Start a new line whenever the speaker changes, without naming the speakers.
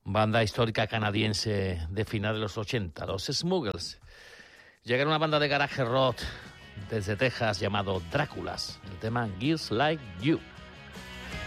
banda histórica canadiense de finales de los 80, los Smuggles. Llega una banda de garaje rock desde Texas llamado Dráculas, el tema Girls Like You.